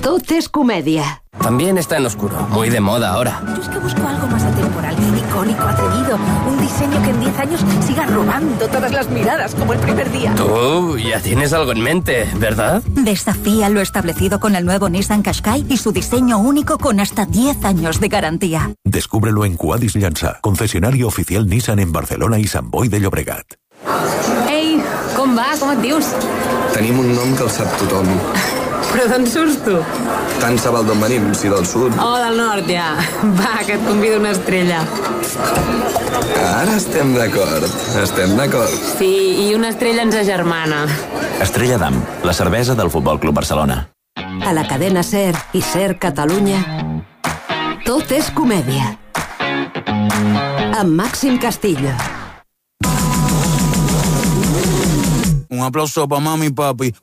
Tot es comedia. También está en oscuro, muy de moda ahora. Yo es que busco algo más atemporal, icónico, atrevido. Un diseño que en 10 años siga robando todas las miradas como el primer día. Tú ya tienes algo en mente, ¿verdad? Desafía lo establecido con el nuevo Nissan Qashqai y su diseño único con hasta 10 años de garantía. Descúbrelo en Quadis Llançà, concesionario oficial Nissan en Barcelona i Sant Boi de Llobregat. Ei, com va? Com et dius? Tenim un nom que el sap tothom. Però d'on surts tu? Tant se val d'on venim, si del sud. Oh, del nord, ja. Va, que et convido una estrella. Ara estem d'acord. Sí, i una estrella ens agermana. Estrella d'Am, la cervesa del Futbol Club Barcelona. A la cadena SER i SER Catalunya, Tot és comèdia. Amb Màxim Castillo. Un aplauso pa' mami y papi.